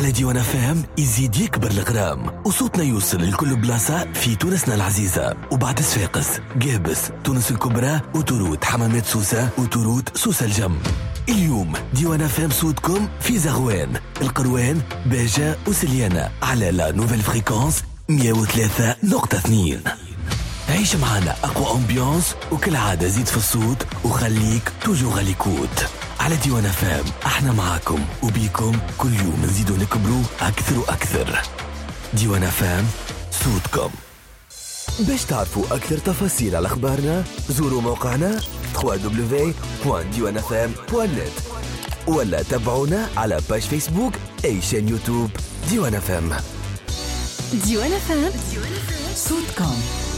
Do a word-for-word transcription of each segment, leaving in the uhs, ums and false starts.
على ديوان اف ام يزيد يكبر الغرام وصوتنا يوصل لكل بلاصة في تونسنا العزيزة. وبعد صفاقس، قابس، تونس الكبرى، وتروت حمامات سوسة، وتروت سوسة الجم. اليوم ديوان اف ام صوتكم في زغوان، القروان، باجة وسليانة على لا نوفيل فريكونس مية وثلاثة نقطة اثنين. عيش معنا أقوى أمبيانس وكل عادة زيد في الصوت وخليك توجو غاليكوت. على ديوان اف ام احنا معاكم وبيكم كل يوم نزيدو نكبروا أكثر وأكثر. ديوان اف ام صوتكم. باش تعرفوا أكثر تفاصيل على أخبارنا زوروا موقعنا دبليو دبليو دبليو دوت ديوان اف ام دوت نت ولا تابعونا على باج فيسبوك أي شان يوتيوب ديوان اف ام. ديوان اف ام صوتكم.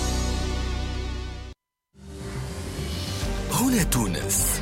هنا تونس،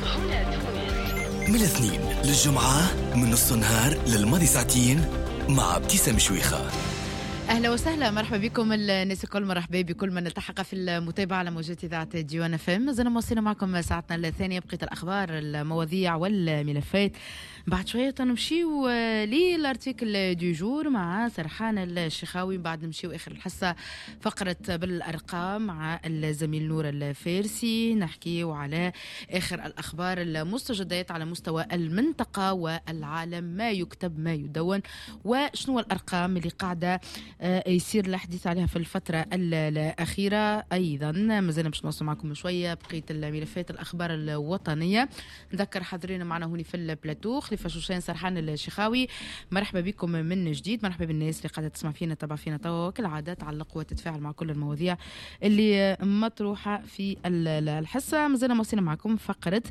من الاثنين للجمعة من نص النهار للماضي ساعتين مع ابتسام شويخة. اهلا وسهلا، مرحبا بكم الناس الكل، مرحبا بكل من التحق في المتابعه على موجات اذاعه ديوان اف ام. مازلنا مواصلين معكم ساعتنا الثانيه بقيه الاخبار المواضيع والملفات. بعد شويه نمشيو للارتيكل دو جور مع سرحان الشيخاوي، بعد نمشيو اخر الحصه فقره بالارقام مع الزميل نور الفارسي، نحكيو على اخر الاخبار المستجدات على مستوى المنطقه والعالم، ما يكتب ما يدون وشنو الارقام اللي قاعده يصير الحديث عليها في الفترة الأخيرة. أيضا مازلنا باش نوصل معكم شوية بقية الملفات الأخبار الوطنية. نذكر حاضرين معنا هوني في البلاتو خليفة شوشان سرحان الشيخاوي، مرحبا بكم من جديد، مرحبا بالناس اللي قاعدة تسمع فينا تتابع فينا توا كالعادة، تعلق وتتفاعل مع كل المواضيع اللي مطروحة في الحصة. مازلنا موصلين معكم فقرة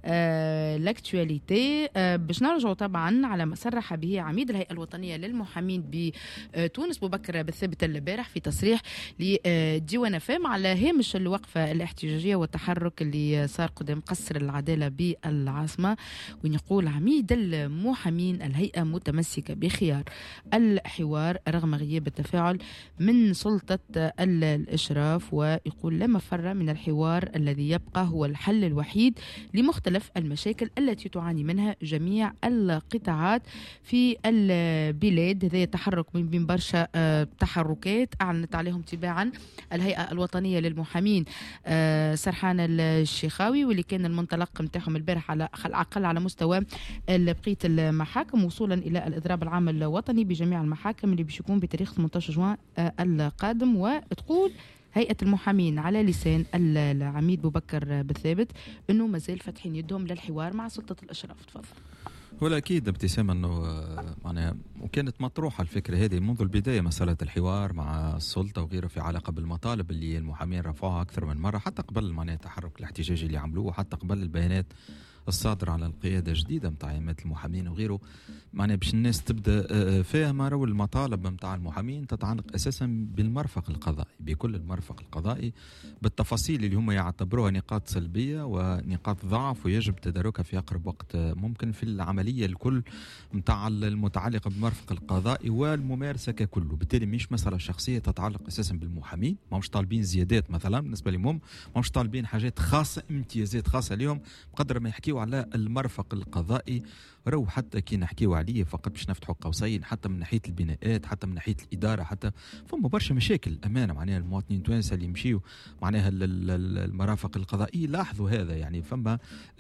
آه لاكتواليتي آه باش نرجعوا طبعا على ما صرح به عميد الهيئة الوطنية للمحامين بتونس بكر بالثابت البارح في تصريح لديوان اف ام على هامش الوقفه الاحتجاجيه والتحرك اللي صار قدام قصر العداله بالعاصمه، وين يقول عميد المحامين الهيئه متمسكه بخيار الحوار رغم غياب التفاعل من سلطه الاشراف، ويقول لا مفر من الحوار الذي يبقى هو الحل الوحيد لمختلف المشاكل التي تعاني منها جميع القطاعات في البلاد. هذا تحرك من بين برشا تحركات أعلنت عليهم تباعا الهيئة الوطنية للمحامين سرحان الشيخاوي، واللي كان المنطلق متاعهم البارح على الأقل على مستوى بقية المحاكم وصولا إلى الإضراب العام الوطني بجميع المحاكم اللي بيشكون بتاريخ ثمانية عشر جوان القادم. وتقول هيئة المحامين على لسان العميد بكر بالثابت أنه مازال فاتحين يدهم للحوار مع سلطة الإشراف. تفضل. ولا أكيد ابتسام أنه معناها وكانت مطروحة الفكرة هذه منذ البداية، مسألة الحوار مع السلطة وغيره في علاقة بالمطالب اللي المحامين رفعوها أكثر من مرة، حتى قبل معناها التحرك الاحتجاجي اللي عملوه وحتى قبل البيانات الصادرة على القيادة الجديدة متاع هيئة المحامين وغيره، معناها باش الناس تبدأ فاهمة رو المطالب متاع المحامين تتعلق أساسا بالمرفق القضائي، بكل المرفق القضائي بالتفاصيل اللي هم يعتبروها نقاط سلبية ونقاط ضعف ويجب تداركها في أقرب وقت ممكن في العملية الكل متاع المتعلقة بالمرفق القضائي والممارسة ككل. بالتالي مش مسألة شخصية تتعلق أساسا بالمحامين، ما مش طالبين زيادات مثلا بالنسبة لهم، ما مش طالبين حاجات خاصة امتيازات خاصة لهم، بقدر ما يحكيوا على المرفق القضائي. رو حتى كي نحكيوا عليه فقط باش نفتحوا قوسين، حتى من ناحيه البناءات، حتى من ناحيه الاداره، حتى فما برشا مشاكل امانه معناها المواطنين التوانسه اللي يمشيوا معناها المرافق القضائيه لاحظوا هذا، يعني فما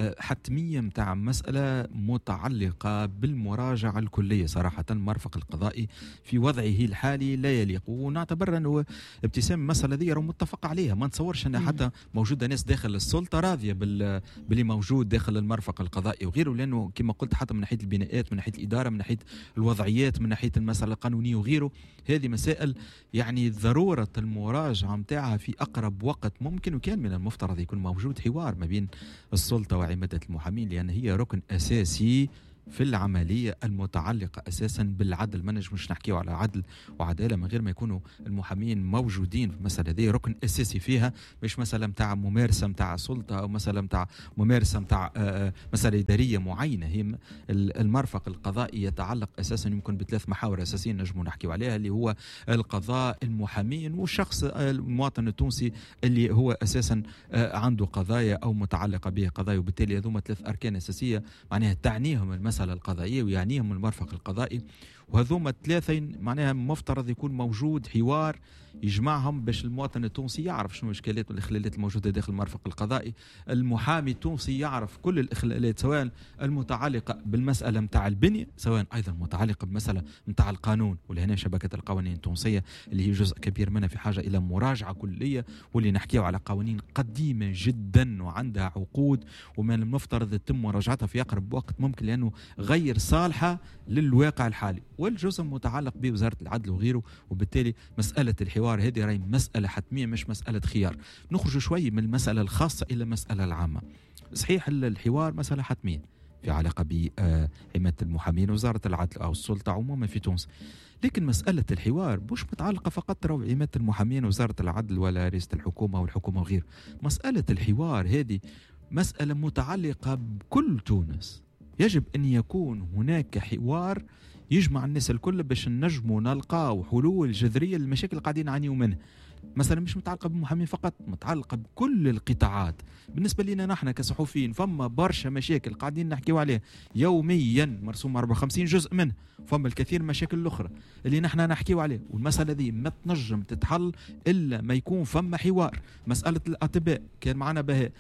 حتميه متاع مساله متعلقه بالمراجعه الكليه. صراحه المرفق القضائي في وضعه الحالي لا يليق، ونعتبر انه ابتسام المساله ذي متفق عليها. ما نتصورش ان حتى موجوده ناس داخل السلطه راضيه باللي موجود داخل المرفق القضائي وغيره، لانه كما قلت حتى من ناحيه البناءات، من ناحيه الاداره، من ناحيه الوضعيات، من ناحيه المساله القانونيه وغيره، هذه مسائل يعني ضروره المراجعه متاعها في اقرب وقت ممكن. وكان من المفترض يكون موجود حوار ما بين السلطه وعماده المحامين، لان هي ركن اساسي في العملية المتعلقة أساسا بالعدل. ما نجمش نحكيو على عدل وعدالة من غير ما يكونوا المحامين موجودين في المسألة دي، ركن أساسي فيها، مش مسألة متاع ممارسة متاع سلطة أو مسألة متاع ممارسة متاع مسألة إدارية معينة. هي المرفق القضائي يتعلق أساسا يمكن بثلاث محاور أساسية نجموا نحكيو عليها، اللي هو القضاء، المحامين، والشخص المواطن التونسي اللي هو أساسا عنده قضايا أو متعلقة به قضايا. وبالتالي هذوما ثلاث أركان أساسية معناها تعنيهم المسألة القضائية ويعنيهم المرفق القضائي. وهذوما الثلاثه معناها مفترض يكون موجود حوار يجمعهم باش المواطن التونسي يعرف شنو الاشكاليات والاخلالات الموجوده داخل المرفق القضائي، المحامي التونسي يعرف كل الاخلالات سواء المتعلقه بالمساله نتاع البنيه سواء ايضا متعلقه بمساله نتاع القانون، ولهنا شبكه القوانين التونسيه اللي هي جزء كبير منها في حاجه الى مراجعه كليه، واللي نحكيو على قوانين قديمه جدا وعندها عقود ومن المفترض يتم مراجعتها في اقرب وقت ممكن لانه غير صالحه للواقع الحالي، والجزء المتعلق بوزاره العدل وغيره. وبالتالي مساله الحوار هذه راهي مساله حتميه مش مساله خيار. نخرج شوي من المساله الخاصه الى المساله العامه. صحيح الحوار مساله حتميه في علاقه بحمايه المحامين وزاره العدل او السلطه عموما في تونس، لكن مساله الحوار مش متعلقه فقط بحمايه المحامين وزاره العدل ولا رئاسه الحكومه والحكومه وغيره. مساله الحوار هذه مساله متعلقه بكل تونس. يجب ان يكون هناك حوار يجمع الناس الكل باش نجموا نلقاو حلول جذريه للمشاكل اللي قاعدين نعانيو منها. مثلا مش متعلقه بالمحامين فقط، متعلقه بكل القطاعات. بالنسبه لنا نحن كصحفيين فما برشا مشاكل قاعدين نحكيو عليها يوميا مرسوم أربعة وخمسين جزء منها، فما الكثير من المشاكل الاخرى اللي نحن نحكيو عليها، والمساله دي ما تنجم تتحل الا ما يكون فما حوار. مساله الاطباء كان معنا بهاء،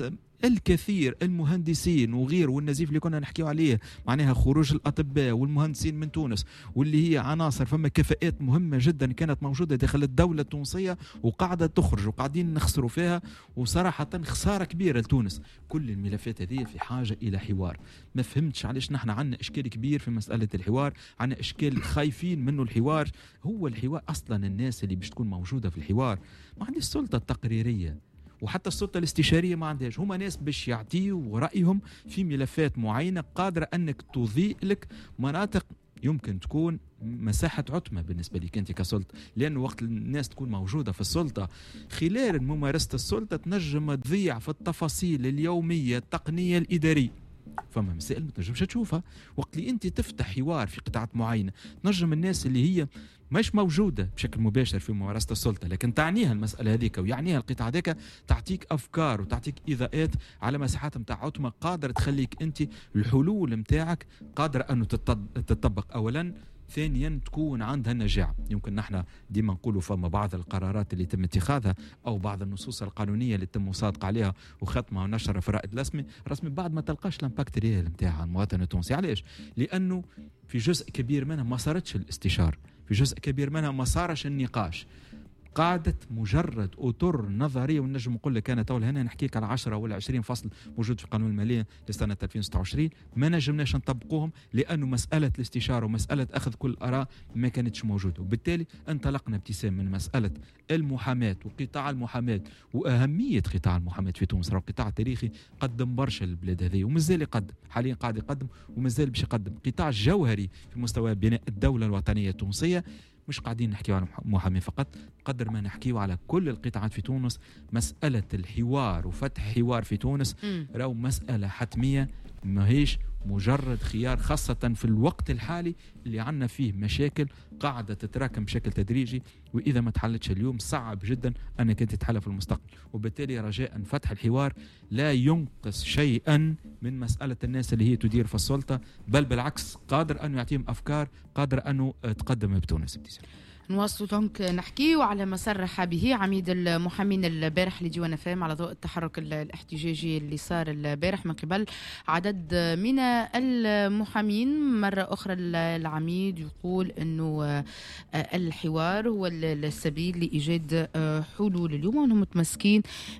الكثير المهندسين وغير والنزيف اللي كنا نحكيو عليه معناها خروج الأطباء والمهندسين من تونس، واللي هي عناصر فما كفاءات مهمة جدا كانت موجودة داخل الدولة التونسية وقاعدة تخرج وقاعدين نخسروا فيها، وصراحة خسارة كبيرة لتونس. كل الملفات هذه في حاجة إلى حوار. ما فهمتش علاش نحن عنا إشكال كبير في مسألة الحوار، عنا إشكال خايفين منه. الحوار هو الحوار أصلا الناس اللي باش تكون موجودة في الحوار ما عندهاش السلطة التقريرية وحتى السلطة الاستشارية ما عندهاش، هما ناس باش يعطيوا رأيهم في ملفات معينة قادرة أنك تضيء لك مناطق يمكن تكون مساحة عتمة بالنسبة لك أنت كسلطة، لأنه وقت الناس تكون موجودة في السلطة خلال ممارسة السلطة تنجم تضيع في التفاصيل اليومية التقنية الإدارية. فما مسائل ما تنجمش تشوفها وقت اللي أنت تفتح حوار في قطاعات معينة، تنجم الناس اللي هي مش موجودة بشكل مباشر في ممارسة السلطة لكن تعنيها المسألة هذيك ويعنيها القطاع هذيك، تعطيك أفكار وتعطيك إضاءات على مساحات متاع عتمة قادرة تخليك أنت الحلول متاعك قادرة أنه تطبق أولا، ثانيا تكون عندها النجاعة. يمكن نحن ديما نقولوا فما بعض القرارات اللي تم اتخاذها أو بعض النصوص القانونية اللي تم مصادقة عليها وختمها ونشرها في الرائد الرسمي رسمي بعد ما تلقاش الامباكت ريال متاعها المواطن التونسي. علاش؟ لأنه في جزء كبير منها ما صارتش الاستشارة، في جزء كبير منها ما صارش النقاش، قاعدة مجرد أطر نظرية. ونجم نقول لك أنا تول هنا نحكيك على عشرة ولا عشرين فصل موجود في قانون المالية لسنة ألفين وستة وعشرين ما نجمناش نطبقوهم لأنه مسألة الاستشارة ومسألة أخذ كل آراء ما كانتش موجودة. وبالتالي انطلقنا ابتسام من مسألة المحاماة وقطاع المحاماة وأهمية قطاع المحاماة في تونس. راه قطاع تاريخي قدم برشا للبلاد هذه ومازال يقدم، حاليا قاعد يقدم ومازال باش يقدم. قطاع جوهري في مستوى بناء الدولة الوطنية التونسية. مش قاعدين نحكيو على محامي فقط قدر ما نحكيو على كل القطاعات في تونس. مسألة الحوار وفتح حوار في تونس راهو مسألة حتمية، ماهيش مجرد خيار، خاصة في الوقت الحالي اللي عنا فيه مشاكل قاعدة تتراكم بشكل تدريجي، وإذا ما تحلتش اليوم صعب جدا أنك أنت تحلها في المستقبل. وبالتالي رجاء فتح الحوار لا ينقص شيئا من مسألة الناس اللي هي تدير في السلطة، بل بالعكس قادر أنه يعطيهم أفكار، قادر أنه تقدم بتونس. نواصلوا دونك نحكيو على ما صرح به عميد المحامين البارح لديوان اف ام على ضوء التحرك الاحتجاجي اللي صار البارح من قبل عدد من المحامين. مرة أخرى العميد يقول أنه الحوار هو السبيل لإيجاد حلول. اليوم وأنهم متمسكين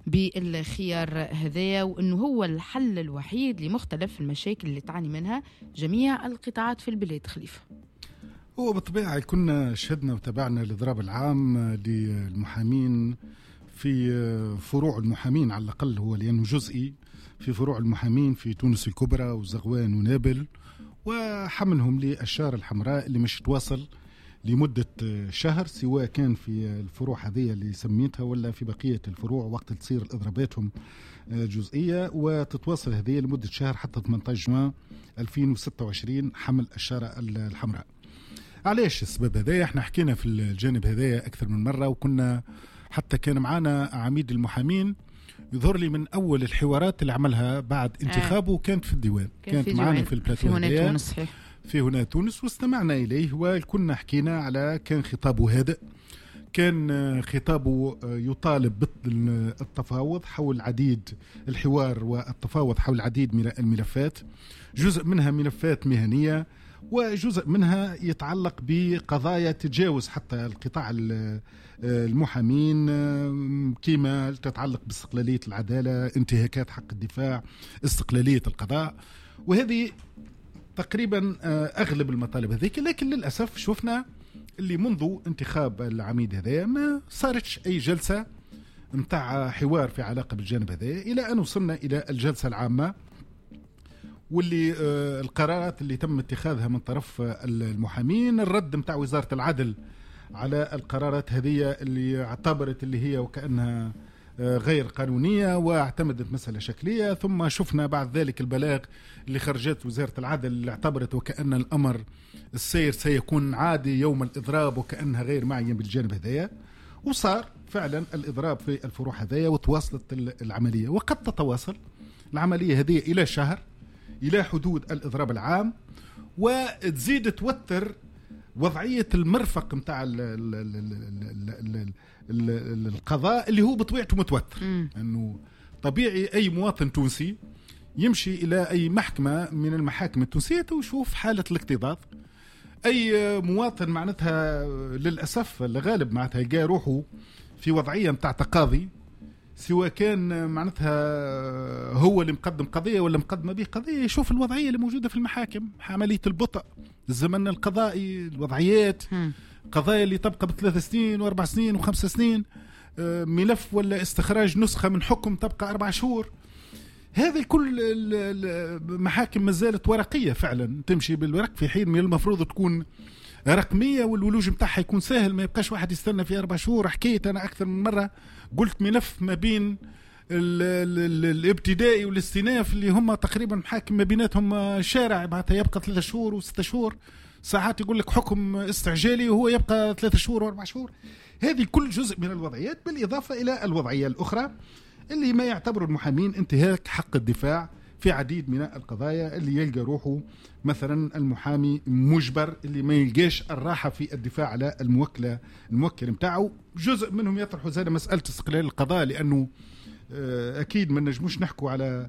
بالخيار هذايا وأنه هو الحل الوحيد لمختلف المشاكل اللي تعاني منها جميع القطاعات في البلاد. خليفة هو بالطبيعة كنا شهدنا وتابعنا الإضراب العام للمحامين في فروع المحامين على الأقل، هو لأنه جزئي في فروع المحامين في تونس الكبرى وزغوان ونابل، وحملهم للشارة الحمراء اللي مش تواصل لمدة شهر، سواء كان في الفروع هذه اللي سميتها ولا في بقية الفروع وقت تصير إضراباتهم جزئية، وتتواصل هذه لمدة شهر حتى ثمانية عشر جوان ألفين وستة وعشرين حمل الشارة الحمراء. علاش السبب هذا؟ احنا حكينا في الجانب هذا أكثر من مرة، وكنا حتى كان معنا عميد المحامين يظهر لي من أول الحوارات اللي عملها بعد انتخابه آه. كانت في الديوان، كان كانت معنا في البلاتو هذا في هنا تونس واستمعنا إليه وكنا حكينا على كان خطابه هادئ، كان خطابه يطالب بالتفاوض حول العديد الحوار والتفاوض حول العديد من الملفات، جزء منها ملفات مهنية وجزء منها يتعلق بقضايا تتجاوز حتى القطاع المحامين كما تتعلق باستقلالية العدالة، انتهاكات حق الدفاع، استقلالية القضاء، وهذه تقريبا أغلب المطالب هذيك. لكن للأسف شفنا اللي منذ انتخاب العميد هذا ما صارتش أي جلسة متاع حوار في علاقة بالجانب هذا، إلى أن وصلنا إلى الجلسة العامة واللي آه القرارات اللي تم اتخاذها من طرف المحامين، الرد متاع وزارة العدل على القرارات هذه اللي اعتبرت اللي هي وكأنها آه غير قانونية واعتمدت مسألة شكلية، ثم شفنا بعد ذلك البلاغ اللي خرجت وزارة العدل اللي اعتبرت وكأن الأمر السير سيكون عادي يوم الإضراب وكأنها غير معين بالجانب هذايا، وصار فعلا الإضراب في الفروع هذايا وتواصلت العملية، وقد تتواصل العملية هذه إلى شهر إلى حدود الإضراب العام، وتزيد توتر وضعية المرفق متاع القضاء اللي هو بطبيعته متوتر. أنه طبيعي أي مواطن تونسي يمشي إلى أي محكمة من المحاكم التونسية ويشوف حالة الاكتظاظ. أي مواطن معناتها للأسف الغالب معناتها يلقى روحه في وضعية متاع تقاضي، سواء كان معناتها هو اللي مقدم قضية ولا مقدمة به قضية، يشوف الوضعية اللي موجودة في المحاكم، عملية البطء، الزمن القضائي، الوضعيات، قضايا اللي تبقى بثلاث سنين واربع سنين وخمس سنين، ملف ولا استخراج نسخة من حكم تبقى أربع شهور. هذه كل المحاكم ما زالت ورقية فعلا، تمشي بالورق، في حين من المفروض تكون رقمية والولوج متاعها يكون سهل، ما يبقاش واحد يستنى في أربع شهور. حكيت أنا أكثر من مرة، قلت ملف ما بين ال ال ال الابتدائي والاستئناف اللي هم تقريبا محاكم ما بيناتهم شارع، بعدها يبقى ثلاثة شهور وستة شهور، ساعات يقول لك حكم استعجالي وهو يبقى ثلاثة شهور وأربع شهور. هذه كل جزء من الوضعيات، بالإضافة إلى الوضعية الأخرى اللي ما يعتبر المحامين انتهاك حق الدفاع في عديد من القضايا، اللي يلقى روحه مثلا المحامي مجبر اللي ما يلقاش الراحة في الدفاع على الموكلة الموكل متاعه. جزء منهم يطرحوا زي مسألة استقلال القضاء، لأنه أكيد ما نجموش نحكوا على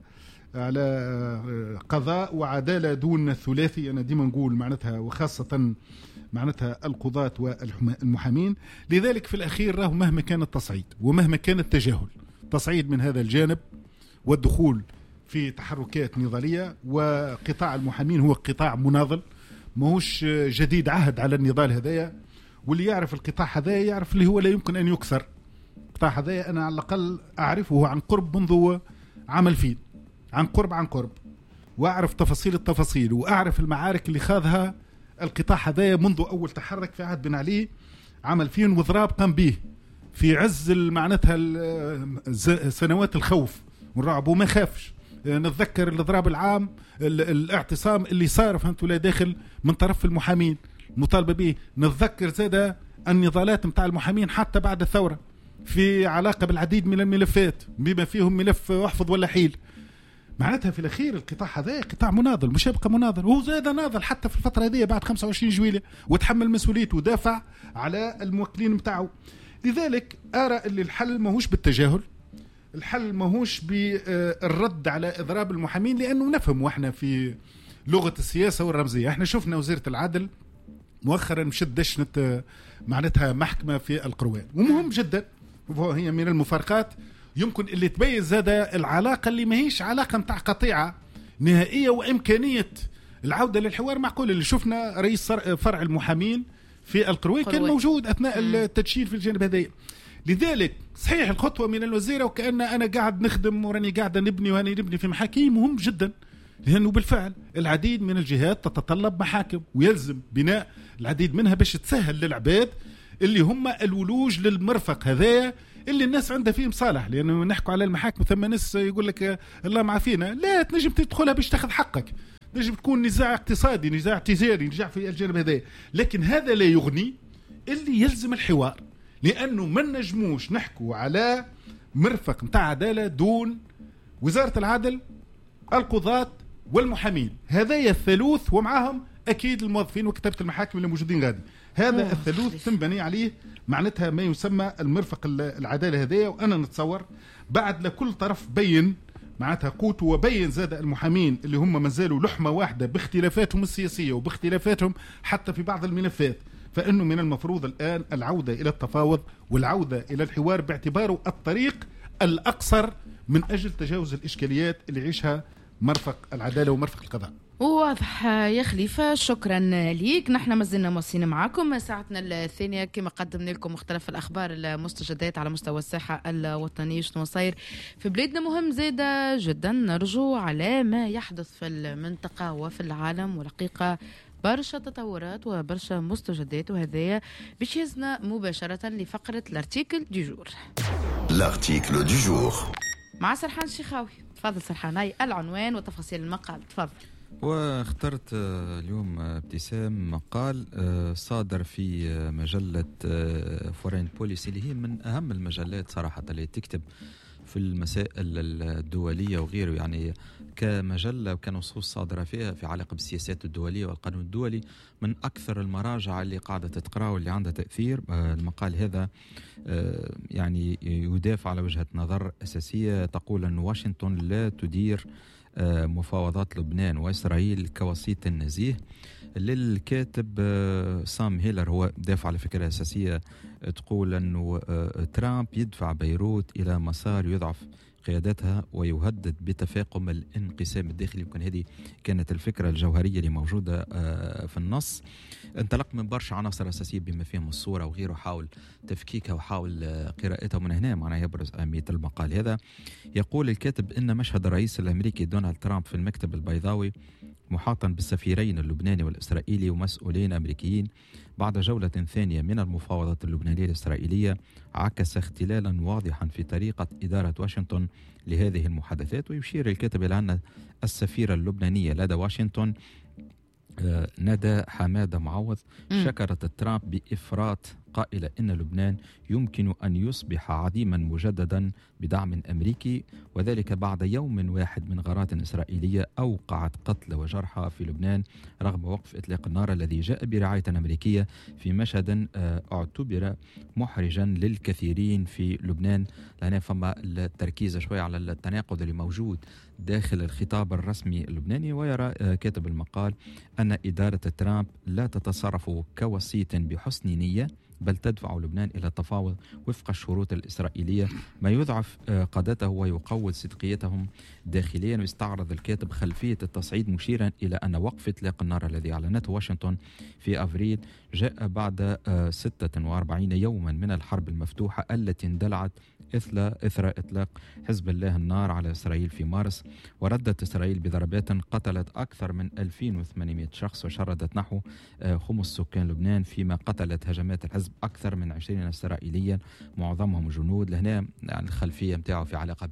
على قضاء وعدالة دون الثلاثي. أنا ديما نقول معناتها، وخاصة معناتها القضاة والمحامين. لذلك في الأخير راه مهما كان التصعيد ومهما كان التجاهل، تصعيد من هذا الجانب والدخول في تحركات نضالية، وقطاع المحامين هو قطاع مناضل ماهوش جديد عهد على النضال هذايا، واللي يعرف القطاع هذايا يعرف اللي هو لا يمكن أن يكسر. القطاع هذايا أنا على الأقل أعرفه عن قرب منذ عام ألفين، عن قرب عن قرب، وأعرف تفاصيل التفاصيل، وأعرف المعارك اللي خاضها القطاع هذايا منذ أول تحرك في عهد بن علي عام ألفين، وضراب قام به في عز معناتها سنوات الخوف والرعب وما خافش. نتذكر الاضراب العام، الاعتصام اللي صار فهمتوا لا داخل من طرف المحامين مطالبه به. نتذكر زاد النضالات متاع المحامين حتى بعد الثوره في علاقه بالعديد من الملفات بما فيهم ملف احفظ ولا حيل. معناتها في الاخير القطاع هذا قطاع مناضل، مش يبقى مناضل، وهو زاد ناضل حتى في الفتره هذه بعد خمسة وعشرين جويلية، وتحمل مسؤوليته ودافع على الموكلين متاعه. لذلك ارى اللي الحل ماهوش بالتجاهل، الحل ماهوش بالرد على إضراب المحامين، لأنه نفهم وإحنا في لغة السياسة والرمزية. إحنا شفنا وزيرة العدل مؤخرا مشت دشنت معناتها محكمة في القروان، ومهم جدا، وهي من المفارقات يمكن اللي تبيز هذا العلاقة اللي ما هيش علاقة متاع قطيعة نهائية، وإمكانية العودة للحوار معقول. اللي شفنا رئيس فرع المحامين في القروان كان موجود أثناء التدشين في الجانب هذا. لذلك صحيح الخطوة من الوزيرة وكأن أنا قاعد نخدم وراني قاعد نبني وأنا نبني في محاكم، مهم جدا، لأنه بالفعل العديد من الجهات تتطلب محاكم ويلزم بناء العديد منها باش تسهل للعباد اللي هم الولوج للمرفق هذايا اللي الناس عندها فيه مصالح. لأنه نحكوا على المحاكم ثم ناس يقول لك الله معافينا، لا تنجم تدخلها باش تاخذ حقك، تنجم تكون نزاع اقتصادي، نزاع تجاري، نزاع في الجانب هذايا، لكن هذا لا يغني اللي يلزم الحوار. لأنه ما نجموش نحكوا على مرفق متاع عدالة دون وزارة العدل، القضاة والمحامين، هذايا الثالوث ومعهم اكيد الموظفين وكتابه المحاكم اللي موجودين غادي. هذا الثلوث تنبني عليه معناتها ما يسمى المرفق العداله هذايا. وانا نتصور بعد لكل طرف بين معناتها قوته، وبين زاد المحامين اللي هم مازالوا لحمه واحده باختلافاتهم السياسيه وباختلافاتهم حتى في بعض الملفات، فانه من المفروض الان العوده الى التفاوض والعوده الى الحوار باعتباره الطريق الاقصر من اجل تجاوز الاشكاليات اللي يعيشها مرفق العداله ومرفق القضاء. واضح يا خليفة، شكرا ليك. نحن مازلنا موصين معكم ساعتنا الثانية كما قدمنا لكم مختلف الأخبار المستجدات على مستوى الساحة الوطنية. شنو صاير في بلادنا مهم زيادة جدا. نرجو على ما يحدث في المنطقة وفي العالم، والحقيقة برشا تطورات وبرشا مستجدات، وهذايا باش يهزنا مباشرة لفقرة الارتيكل دي جور. الارتيكل دي جور مع سرحان الشيخاوي. تفضل سرحان، هاي العنوان وتفاصيل المقال. تفضل. واخترت اليوم ابتسام مقال صادر في مجلة فورين بوليسي اللي هي من أهم المجلات صراحة اللي تكتب في المسائل الدولية وغيره، يعني كمجلة وكنصوص صادرة فيها في علاقة بالسياسات الدولية والقانون الدولي، من أكثر المراجع اللي قاعدة تقرأ واللي عندها تأثير. المقال هذا يعني يدافع على وجهة نظر أساسية تقول أن واشنطن لا تدير مفاوضات لبنان وإسرائيل كوسيط نزيه. للكاتب سام هيلر هو دافع على فكرة أساسية تقول أنه ترامب يدفع بيروت إلى مسار يضعف قيادتها ويهدد بتفاقم الانقسام الداخلي. يمكن هذه كانت الفكرة الجوهرية اللي موجودة في النص. انطلق من برشا عناصر أساسية بما فيهم الصورة وغيره، حاول تفكيكها وحاول قراءتها. ومن هنا معناه يبرز أهمية المقال هذا. يقول الكاتب إن مشهد الرئيس الأمريكي دونالد ترامب في المكتب البيضاوي محاطا بالسفيرين اللبناني والإسرائيلي ومسؤولين أمريكيين بعد جولة ثانية من المفاوضات اللبنانية الإسرائيلية عكس اختلالا واضحا في طريقة إدارة واشنطن لهذه المحادثات. ويشير الكاتب إلى أن السفيرة اللبنانية لدى واشنطن ندى حمادة معوض شكرت ترامب بإفراط قائلة إن لبنان يمكن أن يصبح عديما مجددا بدعم أمريكي، وذلك بعد يوم واحد من غارات إسرائيلية أوقعت قتل وجرحى في لبنان رغم وقف إطلاق النار الذي جاء برعاية أمريكية في مشهد اعتبر محرجا للكثيرين في لبنان. لأن فما التركيز شوي على التناقض اللي موجود داخل الخطاب الرسمي اللبناني. ويرى كاتب المقال أن إدارة ترامب لا تتصرف كوسيط بحسن نية، بل تدفع لبنان إلى التفاوض وفق الشروط الإسرائيلية، ما يضعف قادته ويقوض صدقيتهم داخليا. ويستعرض الكاتب خلفية التصعيد مشيرا إلى أن وقف إطلاق النار الذي أعلنته واشنطن في أفريل جاء بعد ستة وأربعين يوما من الحرب المفتوحة التي اندلعت إثر إطلاق حزب الله النار على إسرائيل في مارس. وردت إسرائيل بضربات قتلت أكثر من ألفين وثمانمائة شخص وشردت نحو خمس سكان لبنان، فيما قتلت هجمات الحزب أكثر من عشرين إسرائيليا معظمهم جنود. لهنا يعني الخلفية متاعه في علاقة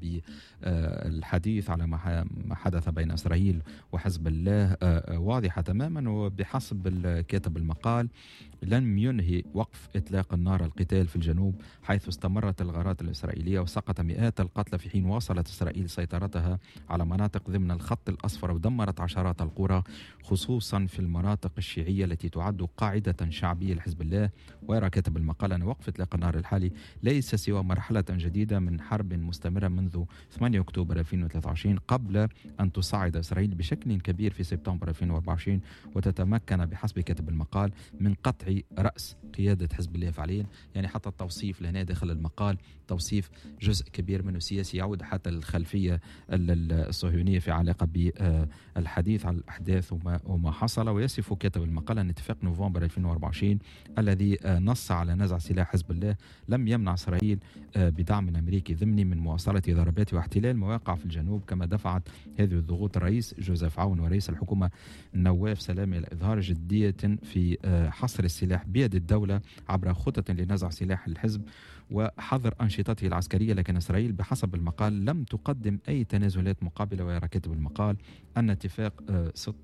بالحديث على ما حدث بين إسرائيل وحزب الله واضحة تماما. وبحسب كاتب المقال لم ينهي وقف إطلاق النار القتال في الجنوب حيث استمرت الغارات الإسرائيلية وسقط مئات القتلى، في حين واصلت إسرائيل سيطرتها على مناطق ضمن الخط الأصفر ودمرت عشرات القرى خصوصا في المناطق الشيعية التي تعد قاعدة شعبية لحزب الله. ويرى كاتب المقال أن وقف إطلاق النار الحالي ليس سوى مرحلة جديدة من حرب مستمرة منذ ثمانية أكتوبر ألفين وثلاثة وعشرين قبل أن تصعد إسرائيل بشكل كبير في سبتمبر ألفين وأربعة وعشرين وتتمكن بحسب كاتب المقال من قطع رأس قيادة حزب الله فعليا. يعني حتى التوصيف لهنا داخل المقال توصيف جزء كبير منه سياسي يعود حتى الخلفية الصهيونية في علاقة بالحديث عن الأحداث وما, وما حصل. ويصف كاتب المقال أن اتفاق نوفمبر ألفين وأربعة وعشرين الذي نص على نزع سلاح حزب الله لم يمنع إسرائيل بدعم أمريكي ضمني من مواصلة ضربات واحتلال مواقع في الجنوب، كما دفعت هذه الضغوط الرئيس جوزيف عون ورئيس الحكومة نواف سلامي إلى إظهار جدية في حصر السلاح بيد الدولة عبر خطط لنزع سلاح الحزب وحظر أنشطته العسكرية. لكن إسرائيل بحسب المقال لم تقدم أي تنازلات مقابلة. ويرى كاتب المقال أن اتفاق